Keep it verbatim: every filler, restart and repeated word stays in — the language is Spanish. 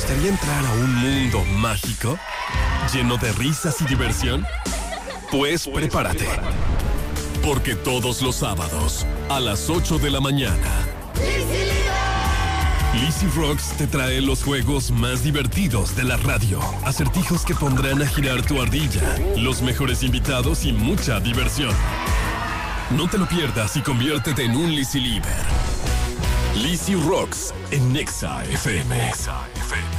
gustaría entrar a un mundo mágico? ¿Lleno de risas y diversión? Pues prepárate. Porque todos los sábados, a las ocho de la mañana, Lizzy Rocks te trae los juegos más divertidos de la radio. Acertijos que pondrán a girar tu ardilla, los mejores invitados y mucha diversión. No te lo pierdas y conviértete en un Lizzy Lieber. Lizzy Rocks en Nexa F M.